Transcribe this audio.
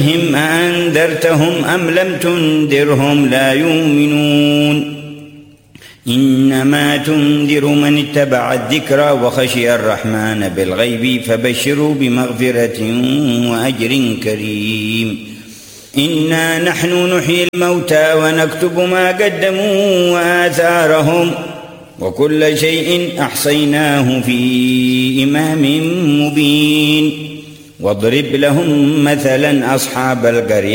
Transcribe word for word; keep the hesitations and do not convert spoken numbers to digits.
هم أنذرتهم أم لم تنذرهم لا يؤمنون إنما تنذر من اتبع الذكر وخشي الرحمن بالغيب فبشروا بمغفرة وأجر كريم إنا نحن نحيي الموتى ونكتب ما قدموا وآثارهم وكل شيء أحصيناه في إمام مبين واضرب لهم مثلا أصحاب القرية